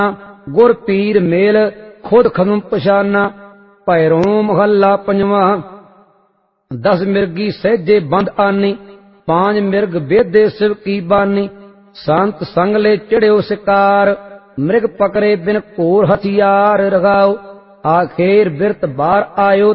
गुर पीर मेल खुद खम पछाना। भैरों महला पंजवा। 10 मिर्गी सहजे बंद आनी, 5 मिर्ग बेदे शिव की बानी। संत संग ले चिड़्यो शिकार, मृग पकड़े बिन घोर हथियार। रगाओ आखिर बिरत बार आयो